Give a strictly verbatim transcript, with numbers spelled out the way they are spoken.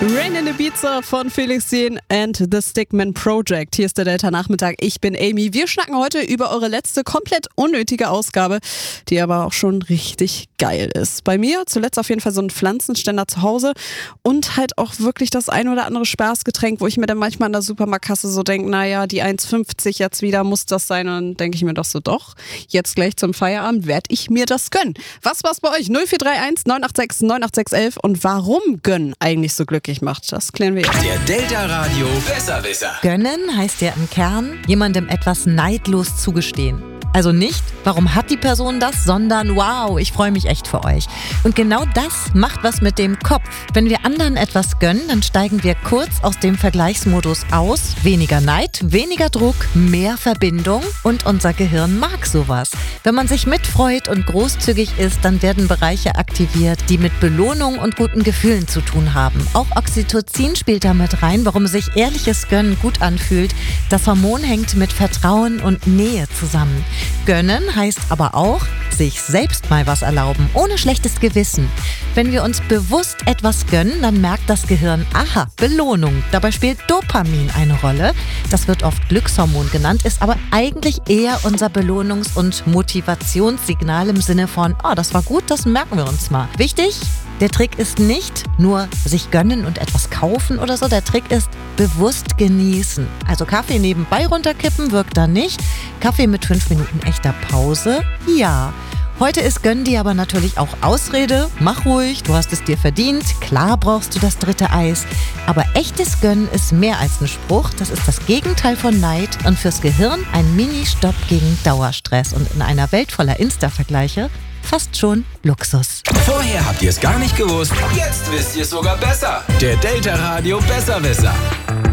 Rain in Ibiza von Felix Jähn and the Stickman Project. Hier ist der Delta-Nachmittag. Ich bin Amy. Wir schnacken heute über eure letzte komplett unnötige Ausgabe, die aber auch schon richtig geil ist. Bei mir zuletzt auf jeden Fall so ein Pflanzenständer zu Hause und halt auch wirklich das ein oder andere Spaßgetränk, wo ich mir dann manchmal an der Supermarktkasse so denke, naja, die eins fünfzig jetzt wieder muss das sein. Und dann denke ich mir doch so, doch, jetzt gleich zum Feierabend werde ich mir das gönnen. Was war's bei euch? null vier drei eins neun acht sechs neun acht sechs eins und warum gönnen eigentlich so glücklich macht, das klären wir jetzt. Der Delta Radio Besserwisser. Gönnen heißt ja im Kern, jemandem etwas neidlos zugestehen. Also nicht, warum hat die Person das, sondern wow, ich freue mich echt für euch. Und genau das macht was mit dem Kopf. Wenn wir anderen etwas gönnen, dann steigen wir kurz aus dem Vergleichsmodus aus. Weniger Neid, weniger Druck, mehr Verbindung und unser Gehirn mag sowas. Wenn man sich mitfreut und großzügig ist, dann werden Bereiche aktiviert, die mit Belohnung und guten Gefühlen zu tun haben. Auch Oxytocin spielt da mit rein, warum sich ehrliches Gönnen gut anfühlt. Das Hormon hängt mit Vertrauen und Nähe zusammen. Gönnen heißt aber auch, sich selbst mal was erlauben, ohne schlechtes Gewissen. Wenn wir uns bewusst etwas gönnen, dann merkt das Gehirn, aha, Belohnung. Dabei spielt Dopamin eine Rolle. Das wird oft Glückshormon genannt, ist aber eigentlich eher unser Belohnungs- und Motivationssignal im Sinne von, oh, das war gut, das merken wir uns mal. Wichtig? Der Trick ist nicht nur sich gönnen und etwas kaufen oder so. Der Trick ist bewusst genießen. Also Kaffee nebenbei runterkippen wirkt da nicht. Kaffee mit fünf Minuten echter Pause, ja. Heute ist Gönn dir aber natürlich auch Ausrede. Mach ruhig, du hast es dir verdient. Klar brauchst du das dritte Eis. Aber echtes Gönnen ist mehr als ein Spruch. Das ist das Gegenteil von Neid und fürs Gehirn ein Mini-Stopp gegen Dauerstress. Und in einer Welt voller Insta-Vergleiche fast schon Luxus. Vorher habt ihr es gar nicht gewusst, jetzt wisst ihr es sogar besser. Der Delta Radio Besserwisser.